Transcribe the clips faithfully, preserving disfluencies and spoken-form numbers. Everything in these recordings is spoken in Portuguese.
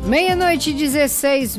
Meia-noite e dezesseis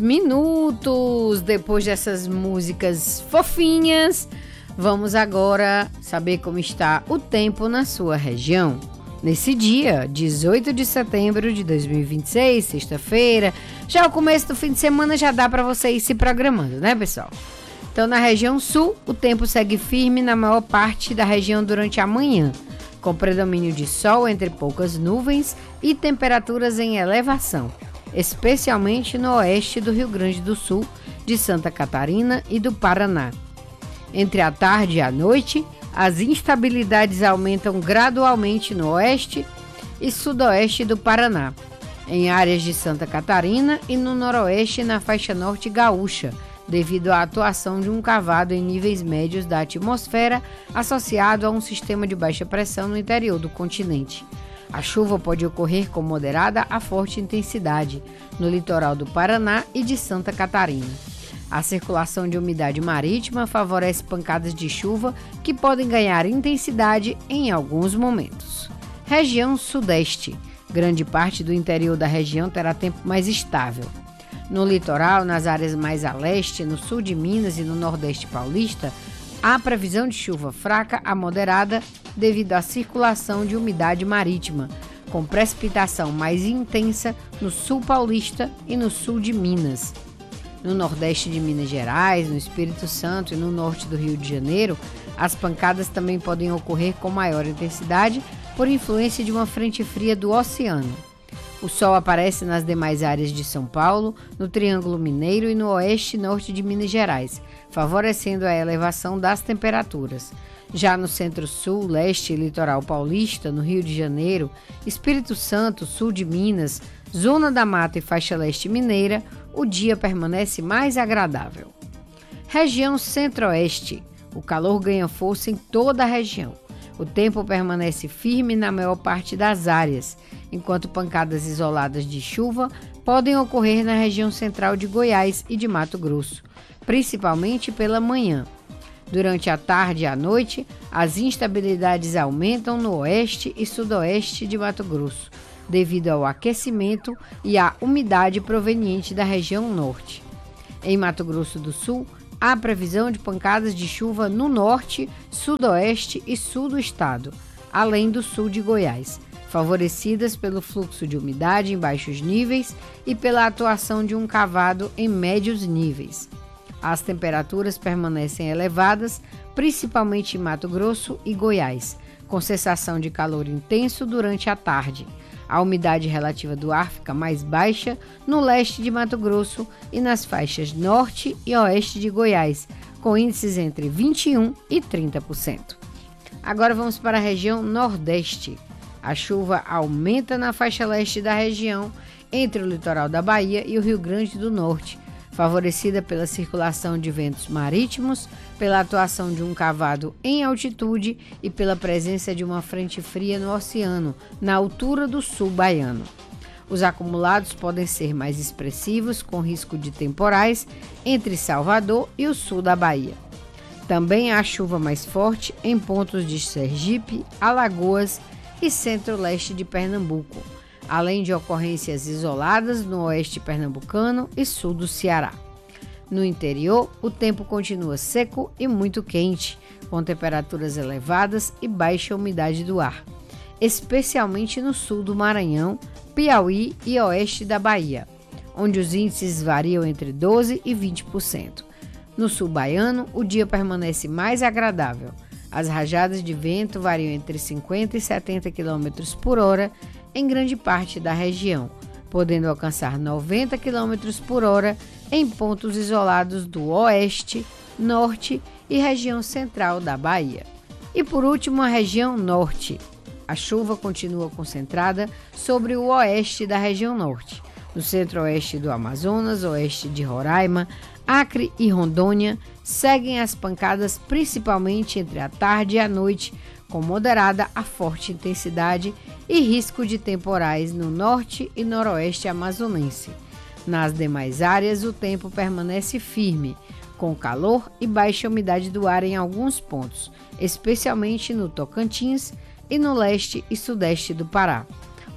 minutos. Depois dessas músicas fofinhas, vamos agora saber como está o tempo na sua região. Nesse dia, dezoito de setembro de dois mil e vinte e seis, sexta-feira, já o começo do fim de semana já dá para você ir se programando, né, pessoal? Então, na região sul, o tempo segue firme na maior parte da região durante a manhã, com predomínio de sol entre poucas nuvens e temperaturas em elevação, especialmente no oeste do Rio Grande do Sul, de Santa Catarina e do Paraná. Entre a tarde e a noite, as instabilidades aumentam gradualmente no oeste e sudoeste do Paraná, em áreas de Santa Catarina e no noroeste na faixa norte gaúcha, devido à atuação de um cavado em níveis médios da atmosfera associado a um sistema de baixa pressão no interior do continente. A chuva pode ocorrer com moderada a forte intensidade no litoral do Paraná e de Santa Catarina. A circulação de umidade marítima favorece pancadas de chuva que podem ganhar intensidade em alguns momentos. Região Sudeste. Grande parte do interior da região terá tempo mais estável. No litoral, nas áreas mais a leste, no sul de Minas e no nordeste paulista, há previsão de chuva fraca a moderada devido à circulação de umidade marítima, com precipitação mais intensa no sul paulista e no sul de Minas. No nordeste de Minas Gerais, no Espírito Santo e no norte do Rio de Janeiro, as pancadas também podem ocorrer com maior intensidade por influência de uma frente fria do oceano. O sol aparece nas demais áreas de São Paulo, no Triângulo Mineiro e no oeste e norte de Minas Gerais, favorecendo a elevação das temperaturas. Já no centro-sul, leste e litoral paulista, no Rio de Janeiro, Espírito Santo, sul de Minas, Zona da Mata e faixa leste mineira, o dia permanece mais agradável. Região Centro-Oeste. O calor ganha força em toda a região. O tempo permanece firme na maior parte das áreas, enquanto pancadas isoladas de chuva podem ocorrer na região central de Goiás e de Mato Grosso, principalmente pela manhã. Durante a tarde e a noite, as instabilidades aumentam no oeste e sudoeste de Mato Grosso, devido ao aquecimento e à umidade proveniente da região norte. Em Mato Grosso do Sul, há previsão de pancadas de chuva no norte, sudoeste e sul do estado, além do sul de Goiás, favorecidas pelo fluxo de umidade em baixos níveis e pela atuação de um cavado em médios níveis. As temperaturas permanecem elevadas, principalmente em Mato Grosso e Goiás, com sensação de calor intenso durante a tarde. A umidade relativa do ar fica mais baixa no leste de Mato Grosso e nas faixas norte e oeste de Goiás, com índices entre vinte e um e trinta por cento. Agora vamos para a região Nordeste. A chuva aumenta na faixa leste da região, entre o litoral da Bahia e o Rio Grande do Norte, favorecida pela circulação de ventos marítimos, pela atuação de um cavado em altitude e pela presença de uma frente fria no oceano, na altura do sul baiano. Os acumulados podem ser mais expressivos, com risco de temporais entre Salvador e o sul da Bahia. Também há chuva mais forte em pontos de Sergipe, Alagoas e centro-leste de Pernambuco, além de ocorrências isoladas no oeste pernambucano e sul do Ceará. No interior, o tempo continua seco e muito quente, com temperaturas elevadas e baixa umidade do ar, especialmente no sul do Maranhão, Piauí e oeste da Bahia, onde os índices variam entre doze por cento e vinte por cento. No sul baiano, o dia permanece mais agradável. As rajadas de vento variam entre cinquenta e setenta quilômetros por hora em grande parte da região, podendo alcançar noventa quilômetros por hora em pontos isolados do oeste, norte e região central da Bahia. E por último, a região norte. A chuva continua concentrada sobre o oeste da região norte, no centro-oeste do Amazonas, oeste de Roraima, Acre e Rondônia, seguem as pancadas principalmente entre a tarde e a noite, com moderada a forte intensidade e risco de temporais no norte e noroeste amazonense. Nas demais áreas, o tempo permanece firme, com calor e baixa umidade do ar em alguns pontos, especialmente no Tocantins e no leste e sudeste do Pará.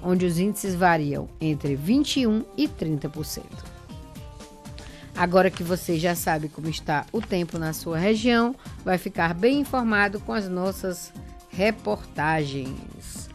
onde os índices variam entre vinte e um por cento e trinta por cento. Agora que você já sabe como está o tempo na sua região, vai ficar bem informado com as nossas reportagens.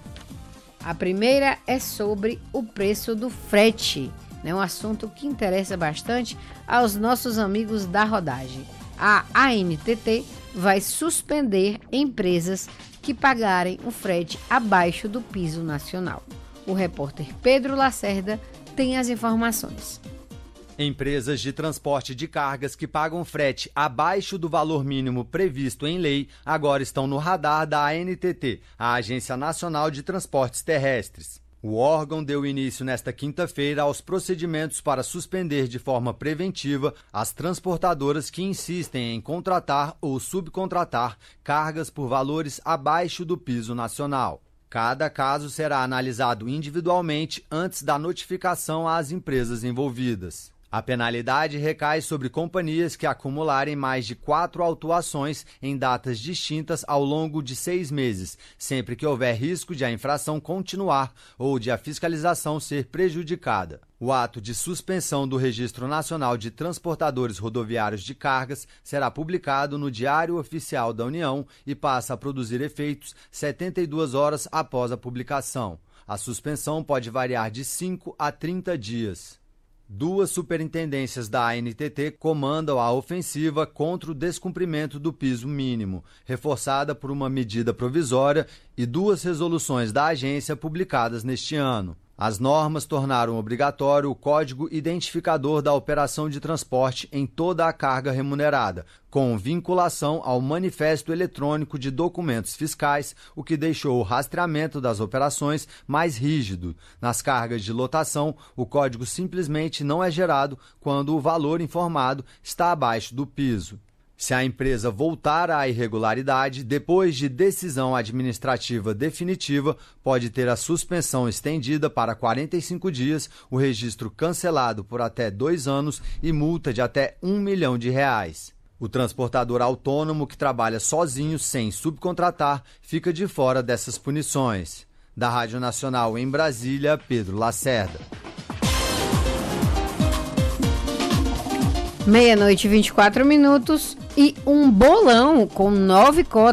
A primeira é sobre o preço do frete, né? Um assunto que interessa bastante aos nossos amigos da rodagem. A A N T T vai suspender empresas que pagarem o frete abaixo do piso nacional. O repórter Pedro Lacerda tem as informações. Empresas de transporte de cargas que pagam frete abaixo do valor mínimo previsto em lei agora estão no radar da A N T T, a Agência Nacional de Transportes Terrestres. O órgão deu início nesta quinta-feira aos procedimentos para suspender de forma preventiva as transportadoras que insistem em contratar ou subcontratar cargas por valores abaixo do piso nacional. Cada caso será analisado individualmente antes da notificação às empresas envolvidas. A penalidade recai sobre companhias que acumularem mais de quatro autuações em datas distintas ao longo de seis meses, sempre que houver risco de a infração continuar ou de a fiscalização ser prejudicada. O ato de suspensão do Registro Nacional de Transportadores Rodoviários de Cargas será publicado no Diário Oficial da União e passa a produzir efeitos setenta e duas horas após a publicação. A suspensão pode variar de cinco a trinta dias. Duas superintendências da A N T T comandam a ofensiva contra o descumprimento do piso mínimo, reforçada por uma medida provisória e duas resoluções da agência publicadas neste ano. As normas tornaram obrigatório o código identificador da operação de transporte em toda a carga remunerada, com vinculação ao manifesto eletrônico de documentos fiscais, o que deixou o rastreamento das operações mais rígido. Nas cargas de lotação, o código simplesmente não é gerado quando o valor informado está abaixo do piso. Se a empresa voltar à irregularidade, depois de decisão administrativa definitiva, pode ter a suspensão estendida para quarenta e cinco dias, o registro cancelado por até dois anos e multa de até um milhão de reais. O transportador autônomo que trabalha sozinho, sem subcontratar, fica de fora dessas punições. Da Rádio Nacional em Brasília, Pedro Lacerda. Meia-noite e vinte e quatro minutos e um bolão com nove cotas